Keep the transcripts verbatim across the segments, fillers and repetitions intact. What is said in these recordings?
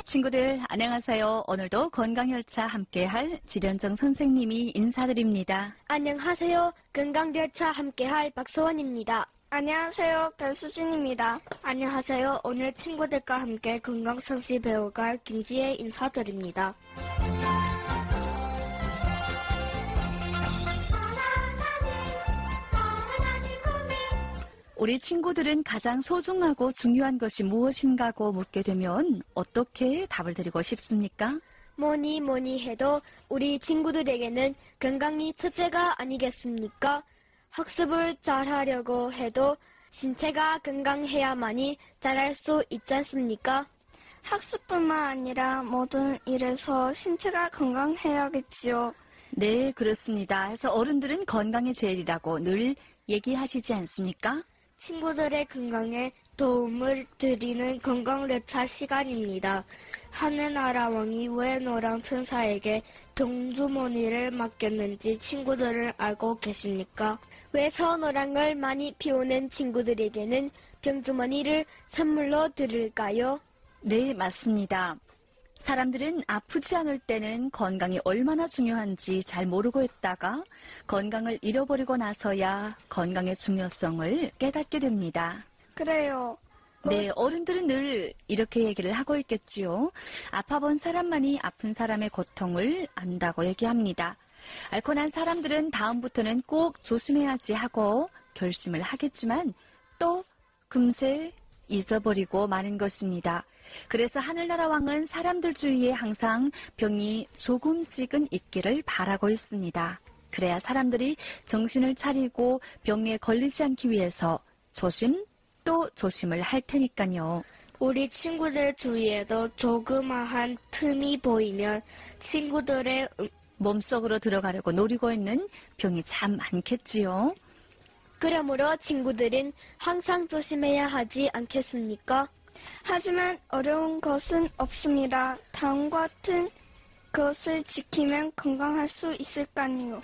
친구들 안녕하세요. 오늘도 건강열차 함께할 지련정 선생님이 인사드립니다. 안녕하세요. 건강열차 함께할 박소원입니다. 안녕하세요. 배수진입니다. 안녕하세요. 오늘 친구들과 함께 건강상식 배워갈 김지혜 인사드립니다. 우리 친구들은 가장 소중하고 중요한 것이 무엇인가고 묻게 되면 어떻게 답을 드리고 싶습니까? 뭐니 뭐니 해도 우리 친구들에게는 건강이 첫째가 아니겠습니까? 학습을 잘하려고 해도 신체가 건강해야만이 잘할 수 있지 않습니까? 학습뿐만 아니라 모든 일에서 신체가 건강해야겠지요. 네, 그렇습니다. 그래서 어른들은 건강이 제일이라고 늘 얘기하시지 않습니까? 친구들의 건강에 도움을 드리는 건강열차 시간입니다. 하늘나라 왕이 왜 노랑 천사에게 병주머니를 맡겼는지 친구들은 알고 계십니까? 왜 서노랑을 많이 피우는 친구들에게는 병주머니를 선물로 드릴까요? 네, 맞습니다. 사람들은 아프지 않을 때는 건강이 얼마나 중요한지 잘 모르고 있다가 건강을 잃어버리고 나서야 건강의 중요성을 깨닫게 됩니다. 그래요. 네, 어른들은 늘 이렇게 얘기를 하고 있겠지요. 아파본 사람만이 아픈 사람의 고통을 안다고 얘기합니다. 앓고 난 사람들은 다음부터는 꼭 조심해야지 하고 결심을 하겠지만 또 금세 잊어버리고 마는 것입니다. 그래서 하늘나라 왕은 사람들 주위에 항상 병이 조금씩은 있기를 바라고 있습니다. 그래야 사람들이 정신을 차리고 병에 걸리지 않기 위해서 조심 또 조심을 할 테니까요. 우리 친구들 주위에도 조그마한 틈이 보이면 친구들의 몸속으로 들어가려고 노리고 있는 병이 참 많겠지요. 그러므로 친구들은 항상 조심해야 하지 않겠습니까? 하지만 어려운 것은 없습니다. 다음과 같은 것을 지키면 건강할 수 있을까요?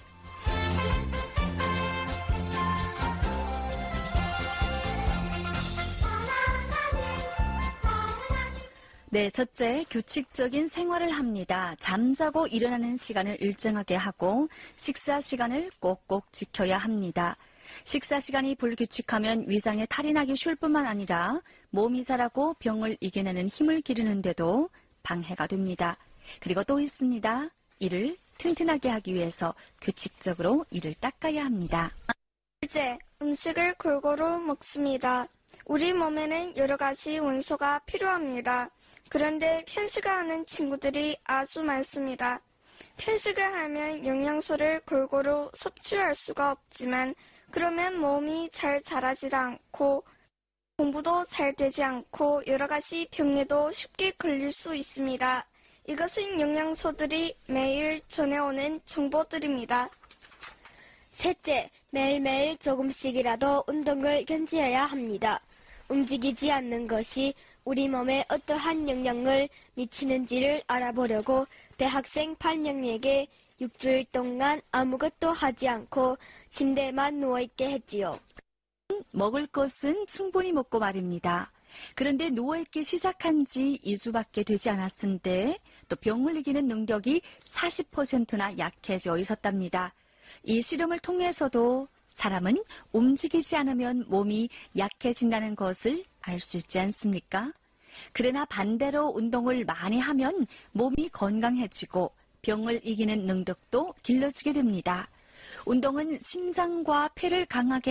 네, 첫째, 규칙적인 생활을 합니다. 잠자고 일어나는 시간을 일정하게 하고 식사 시간을 꼭꼭 지켜야 합니다. 식사 시간이 불규칙하면 위장에 탈이 나기 쉬울 뿐만 아니라 몸이 자라고 병을 이겨내는 힘을 기르는데도 방해가 됩니다. 그리고 또 있습니다. 이를 튼튼하게 하기 위해서 규칙적으로 이를 닦아야 합니다. 둘째, 음식을 골고루 먹습니다. 우리 몸에는 여러 가지 원소가 필요합니다. 그런데 편식을 하는 친구들이 아주 많습니다. 편식을 하면 영양소를 골고루 섭취할 수가 없지만 그러면 몸이 잘 자라지 않고 공부도 잘 되지 않고 여러 가지 병에도 쉽게 걸릴 수 있습니다. 이것은 영양소들이 매일 전해오는 정보들입니다. 셋째, 매일매일 조금씩이라도 운동을 견지해야 합니다. 움직이지 않는 것이 우리 몸에 어떠한 영향을 미치는지를 알아보려고 대학생 팔 명에게 육주일 동안 아무것도 하지 않고 침대에만 누워있게 했지요. 먹을 것은 충분히 먹고 말입니다. 그런데 누워있기 시작한 지 이 주밖에 되지 않았는데 또 병을 이기는 능력이 사십 퍼센트나 약해져 있었답니다. 이 실험을 통해서도 사람은 움직이지 않으면 몸이 약해진다는 것을 알 수 있지 않습니까? 그러나 반대로 운동을 많이 하면 몸이 건강해지고 병을 이기는 능력도 길러지게 됩니다. 운동은 심장과 폐를 강하게